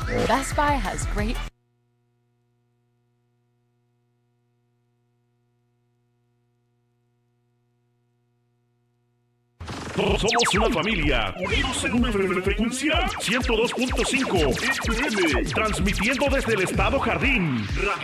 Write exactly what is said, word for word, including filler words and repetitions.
Best Buy has great... Todos somos una familia, unidos en una frecuencia ciento dos punto cinco F M, transmitiendo desde el estado Jardín,